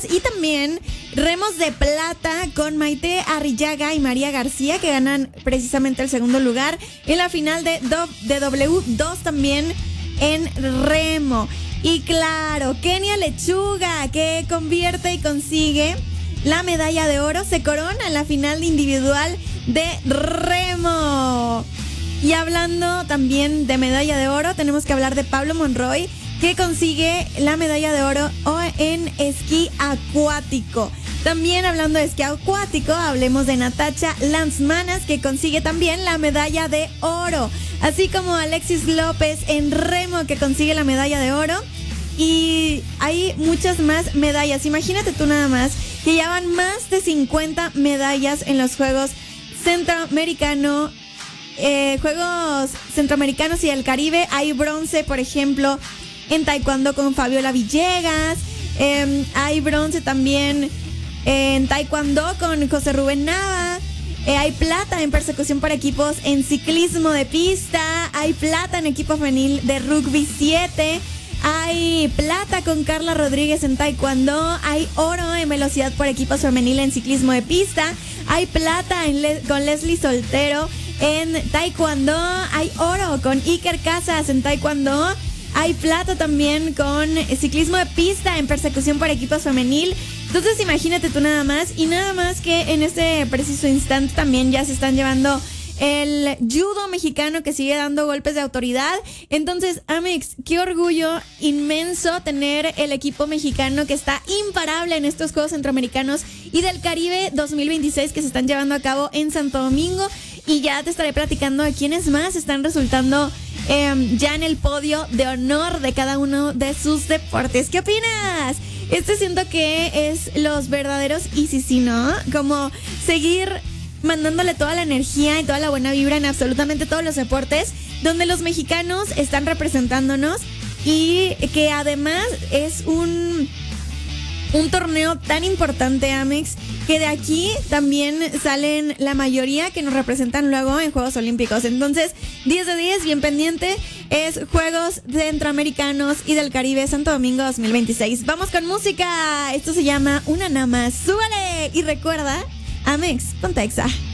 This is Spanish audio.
y también remos de plata con Maite Arrillaga y María García, que ganan precisamente el segundo lugar en la final de W2 también en remo. Y claro, Kenia Lechuga, que convierte y consigue la medalla de oro, se corona en la final individual de remo. Y hablando también de medalla de oro, tenemos que hablar de Pablo Monroy, que consigue la medalla de oro en esquí acuático. También hablando de esquí acuático, hablemos de Natacha Lanzmanas, que consigue también la medalla de oro. Así como Alexis López en remo, que consigue la medalla de oro. Y hay muchas más medallas. Imagínate tú nada más que ya van más de 50 medallas en los Juegos Centroamericanos y del Caribe. Hay bronce, por ejemplo, en taekwondo con Fabiola Villegas. Hay bronce también en taekwondo con José Rubén Nava. Hay plata en persecución por equipos en ciclismo de pista. Hay plata en equipo femenil de rugby 7. Hay plata con Carla Rodríguez en taekwondo. Hay oro en velocidad por equipos femenil en ciclismo de pista. Hay plata con Leslie Soltero en taekwondo. Hay oro con Iker Casas en taekwondo. Hay plata también con ciclismo de pista en persecución por equipos femenil. Entonces imagínate tú nada más. Y nada más que en este preciso instante también ya se están llevando el judo mexicano, que sigue dando golpes de autoridad. Entonces, Amex, qué orgullo inmenso tener el equipo mexicano que está imparable en estos Juegos Centroamericanos y del Caribe 2026 que se están llevando a cabo en Santo Domingo. Y ya te estaré platicando de quiénes más están resultando ya en el podio de honor de cada uno de sus deportes. ¿Qué opinas? Siento que es los verdaderos y sí, ¿no? Como seguir mandándole toda la energía y toda la buena vibra en absolutamente todos los deportes donde los mexicanos están representándonos, y que además es un torneo tan importante, Amex, que de aquí también salen la mayoría que nos representan luego en Juegos Olímpicos. Entonces, 10 de 10, bien pendiente, es Juegos Centroamericanos y del Caribe Santo Domingo 2026. Vamos con música, esto se llama Una Nada Más. ¡Súbale! Y recuerda, Amex, ponte Exa.